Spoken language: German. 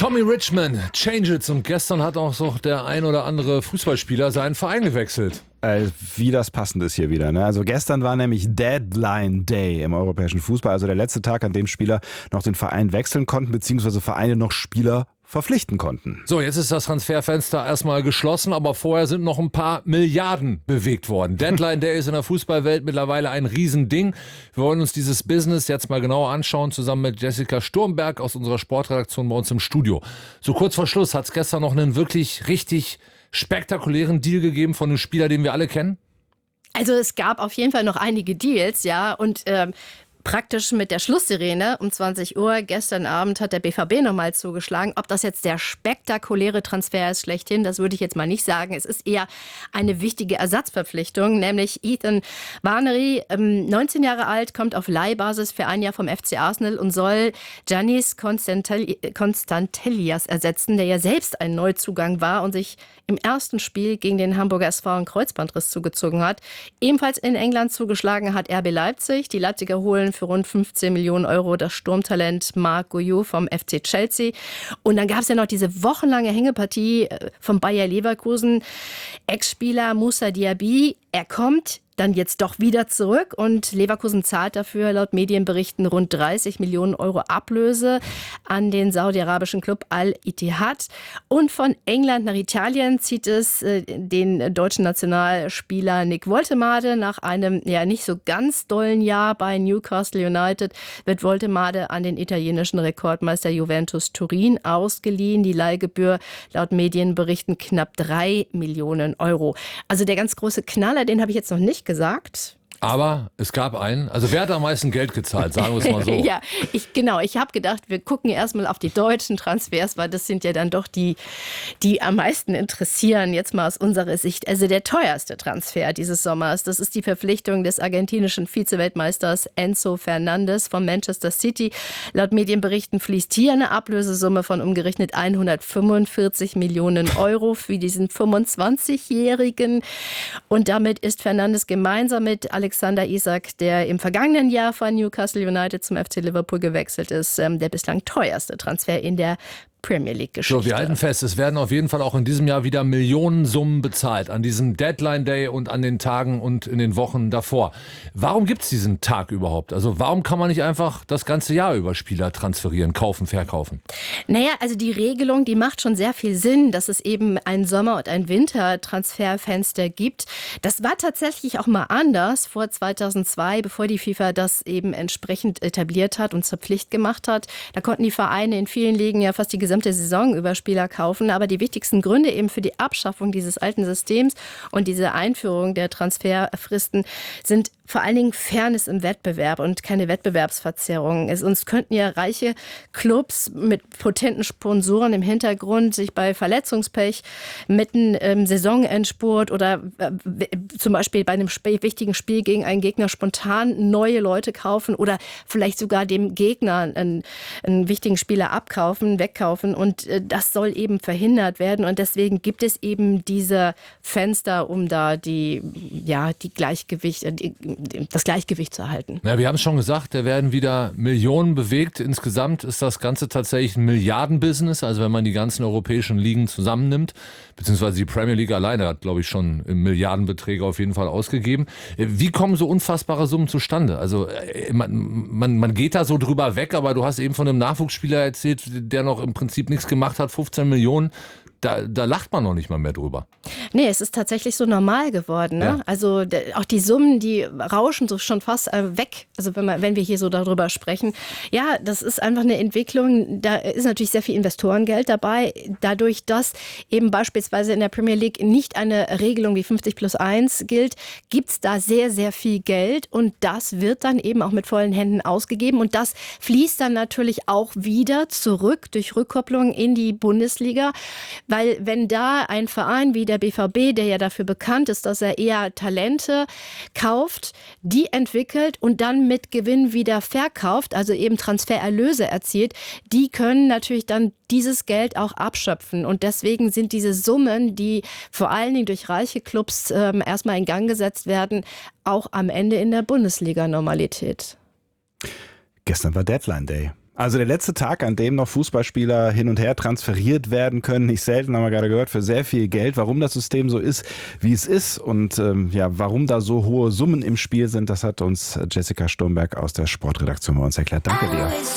Tommy Richman, Change It. Und gestern hat auch so der ein oder andere Fußballspieler seinen Verein gewechselt. Wie das passend ist hier wieder. Ne? Also gestern war nämlich Deadline Day im europäischen Fußball. Also der letzte Tag, an dem Spieler noch den Verein wechseln konnten, beziehungsweise Vereine noch Spieler verpflichten konnten. So, jetzt ist das Transferfenster erstmal geschlossen, aber vorher sind noch ein paar Milliarden bewegt worden. Deadline Day ist in der Fußballwelt mittlerweile ein Riesending. Wir wollen uns dieses Business jetzt mal genauer anschauen, zusammen mit Jessica Sturmberg aus unserer Sportredaktion bei uns im Studio. So kurz vor Schluss hat es gestern noch einen wirklich richtig spektakulären Deal gegeben von einem Spieler, den wir alle kennen? Also es gab auf jeden Fall noch einige Deals, ja, und praktisch mit der Schlusssirene um 20 Uhr gestern Abend hat der BVB nochmal zugeschlagen. Ob das jetzt der spektakuläre Transfer ist schlechthin, das würde ich jetzt mal nicht sagen. Es ist eher eine wichtige Ersatzverpflichtung, nämlich Ethan Nwaneri, 19 Jahre alt, kommt auf Leihbasis für ein Jahr vom FC Arsenal und soll Giannis Konstantelias ersetzen, der ja selbst ein Neuzugang war und sich im ersten Spiel gegen den Hamburger SV einen Kreuzbandriss zugezogen hat. Ebenfalls in England zugeschlagen hat RB Leipzig. Die Leipziger holen für rund 15 Millionen Euro das Sturmtalent Marc Gouillou vom FC Chelsea. Und dann gab es ja noch diese wochenlange Hängepartie von Bayer Leverkusen. Ex-Spieler Moussa Diaby, er kommt dann jetzt doch wieder zurück und Leverkusen zahlt dafür laut Medienberichten rund 30 Millionen Euro Ablöse an den saudi-arabischen Club Al-Ittihad. Und von England nach Italien zieht es den deutschen Nationalspieler Nick Woltemade. Nach einem ja nicht so ganz dollen Jahr bei Newcastle United wird Woltemade an den italienischen Rekordmeister Juventus Turin ausgeliehen. Die Leihgebühr laut Medienberichten knapp 3 Millionen Euro. Also der ganz große Knaller, den habe ich jetzt noch nicht gesagt. Aber es gab einen. Also wer hat am meisten Geld gezahlt, sagen wir es mal so. Ja, ich habe gedacht, wir gucken erstmal auf die deutschen Transfers, weil das sind ja dann doch die am meisten interessieren, jetzt mal aus unserer Sicht. Also der teuerste Transfer dieses Sommers, das ist die Verpflichtung des argentinischen Vizeweltmeisters Enzo Fernandez von Manchester City. Laut Medienberichten fließt hier eine Ablösesumme von umgerechnet 145 Millionen Euro für diesen 25-Jährigen. Und damit ist Fernandes gemeinsam mit Alexander Isak, der im vergangenen Jahr von Newcastle United zum FC Liverpool gewechselt ist, der bislang teuerste Transfer in der Premier League-Geschichte. So, wir halten fest, es werden auf jeden Fall auch in diesem Jahr wieder Millionensummen bezahlt an diesem Deadline Day und an den Tagen und in den Wochen davor. Warum gibt es diesen Tag überhaupt? Also warum kann man nicht einfach das ganze Jahr über Spieler transferieren, kaufen, verkaufen? Naja, also die Regelung, die macht schon sehr viel Sinn, dass es eben ein Sommer- und ein Wintertransferfenster gibt. Das war tatsächlich auch mal anders vor 2002, bevor die FIFA das eben entsprechend etabliert hat und zur Pflicht gemacht hat. Da konnten die Vereine in vielen Ligen ja fast die gesamte Saison über Spieler kaufen. Aber die wichtigsten Gründe eben für die Abschaffung dieses alten Systems und diese Einführung der Transferfristen sind vor allen Dingen Fairness im Wettbewerb und keine Wettbewerbsverzerrung. Sonst könnten ja reiche Clubs mit potenten Sponsoren im Hintergrund sich bei Verletzungspech mitten im Saisonendspurt oder zum Beispiel bei einem wichtigen Spiel gegen einen Gegner spontan neue Leute kaufen oder vielleicht sogar dem Gegner einen wichtigen Spieler wegkaufen. Und das soll eben verhindert werden. Und deswegen gibt es eben diese Fenster, um da das Gleichgewicht zu erhalten. Ja, wir haben es schon gesagt, da werden wieder Millionen bewegt. Insgesamt ist das Ganze tatsächlich ein Milliardenbusiness. Also wenn man die ganzen europäischen Ligen zusammennimmt, beziehungsweise die Premier League alleine hat, glaube ich, schon Milliardenbeträge auf jeden Fall ausgegeben. Wie kommen so unfassbare Summen zustande? Also man geht da so drüber weg, aber du hast eben von einem Nachwuchsspieler erzählt, der noch im Prinzip nichts gemacht hat, 15 Millionen. Da lacht man noch nicht mal mehr drüber. Nee, es ist tatsächlich so normal geworden. Ne? Ja. Also auch die Summen, die rauschen so schon fast weg. Also wenn wir hier so darüber sprechen. Ja, das ist einfach eine Entwicklung. Da ist natürlich sehr viel Investorengeld dabei. Dadurch, dass eben beispielsweise in der Premier League nicht eine Regelung wie 50+1 gilt, gibt es da sehr, sehr viel Geld. Und das wird dann eben auch mit vollen Händen ausgegeben. Und das fließt dann natürlich auch wieder zurück durch Rückkopplung in die Bundesliga. Weil wenn da ein Verein wie der BVB, der ja dafür bekannt ist, dass er eher Talente kauft, die entwickelt und dann mit Gewinn wieder verkauft, also eben Transfererlöse erzielt, die können natürlich dann dieses Geld auch abschöpfen. Und deswegen sind diese Summen, die vor allen Dingen durch reiche Clubs erstmal in Gang gesetzt werden, auch am Ende in der Bundesliga Normalität. Gestern war Deadline Day. Also der letzte Tag, an dem noch Fußballspieler hin und her transferiert werden können, nicht selten, haben wir gerade gehört, für sehr viel Geld. Warum das System so ist, wie es ist und warum da so hohe Summen im Spiel sind, das hat uns Jessica Sturmberg aus der Sportredaktion bei uns erklärt. Danke dir.